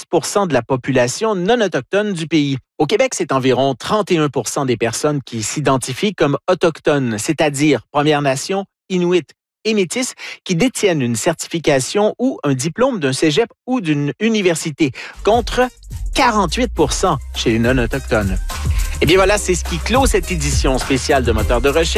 de la population non autochtone du pays. Au Québec, c'est environ 31 des personnes qui s'identifient comme autochtones, c'est-à-dire Premières Nations, Inuits et Métis, qui détiennent une certification ou un diplôme d'un cégep ou d'une université, contre 48 chez les non-autochtones. Eh bien voilà, c'est ce qui clôt cette édition spéciale de Moteur de recherche.